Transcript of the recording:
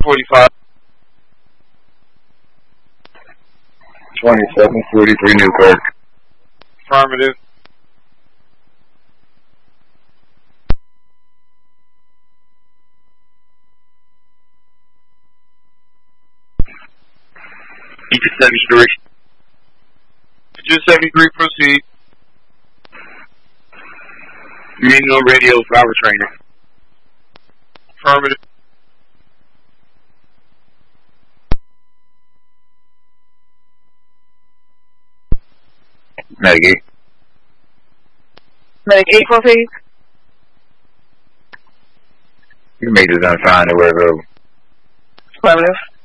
45. 2743 Newburgh. Affirmative. Egypt 73. Egypt 73, proceed. Reading on radio, driver trainer. Affirmative. Medic 8. Medic 8, proceed. You can make this unsigned or wherever. Affirmative.